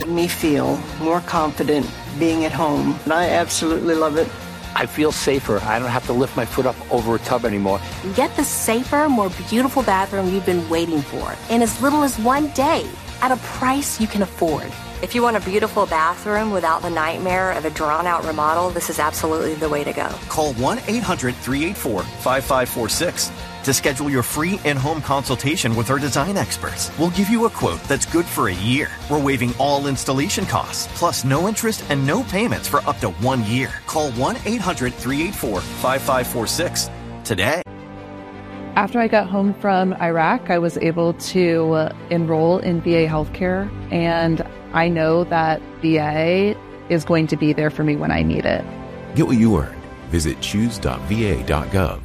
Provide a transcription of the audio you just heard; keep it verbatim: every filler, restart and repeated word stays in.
Me feel more confident being at home, and I absolutely love it. I feel safer. I don't have to lift my foot up over a tub anymore. Get the safer, more beautiful bathroom you've been waiting for in as little as one day at a price you can afford. If you want a beautiful bathroom without the nightmare of a drawn-out remodel, this is absolutely the way to go. Call one eight hundred three eight four five five four six to schedule your free in-home consultation with our design experts. We'll give you a quote that's good for a year. We're waiving all installation costs, plus no interest and no payments for up to one year. Call one eight hundred three eight four five five four six today. After I got home from Iraq, I was able to uh, enroll in V A healthcare, and I know that V A is going to be there for me when I need it. Get what you earned. Visit choose dot v a dot gov